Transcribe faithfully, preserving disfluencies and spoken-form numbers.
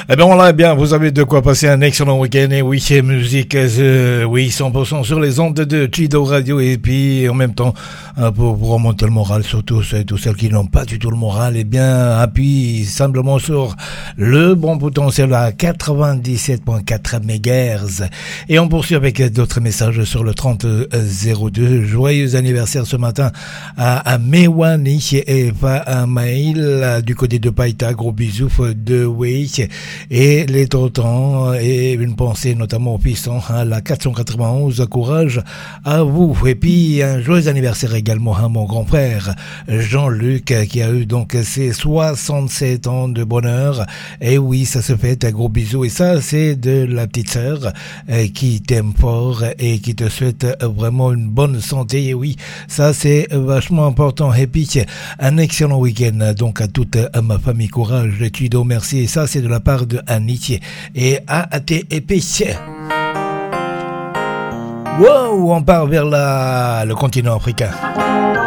Eh bien, voilà, eh bien, vous avez de quoi passer un excellent week-end. Et oui, musique, euh, oui, cent pour cent sur les ondes de Chido Radio. Et puis, en même temps, euh, pour, pour remonter le moral, surtout ceux, tous ceux qui n'ont pas du tout le moral, eh bien, appuie simplement sur le bon potentiel à quatre-vingt-dix-sept virgule quatre mégahertz. Et on poursuit avec d'autres messages sur le trente zéro deux. Joyeux anniversaire ce matin à, à Mewani et à Maïl du côté de Païta. Gros bisous de Wei. Et les Totans, et une pensée notamment au puissant à la quatre cent quatre-vingt-onze, courage à vous. Et puis un joyeux anniversaire également à mon grand frère Jean-Luc qui a eu donc ses soixante-sept ans de bonheur. Et oui, ça se fait, un gros bisou. Et ça, c'est de la petite sœur qui t'aime fort et qui te souhaite vraiment une bonne santé. Et oui, ça c'est vachement important. Et puis un excellent week-end donc à toute ma famille. Courage, Tudo, merci. Et ça c'est de la part de Annie et A T E P. Wow, on part vers la, le continent africain.